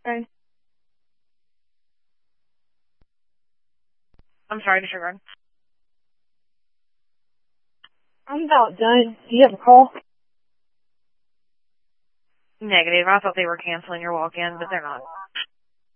Okay. I'm sorry, disregard. I'm about done. Do you have a call? Negative. I thought they were canceling your walk-in, but they're not.